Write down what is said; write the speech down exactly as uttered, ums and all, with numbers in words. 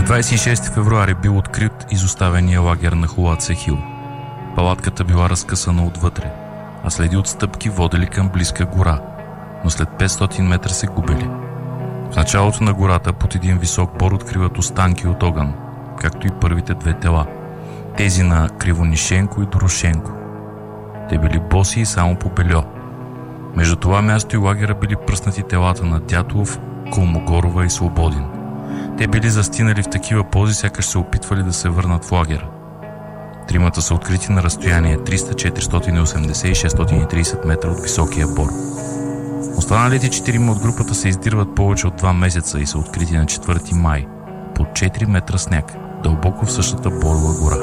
двадесет и шести февруари бил открит изоставения лагер на Холатса Хил. Палатката била разкъсана отвътре, а следи от стъпки водели към близка гора, но след петстотин метра се губили. В началото на гората под един висок бор откриват останки от огън, както и първите две тела, тези на Кривонишенко и Дорошенко. Те били боси и само по бельо. Между това място и лагера били пръснати телата на Дятлов, Колмогорова и Свободин. Те били застинали в такива пози, сякаш се опитвали да се върнат в лагера. Тримата са открити на разстояние триста, четиристотин и осемдесет и шестстотин и тридесет метра от високия бор. Останалите четирима от групата се издирват повече от два месеца и са открити на четвърти май, под четири метра сняг, дълбоко в същата борова гора.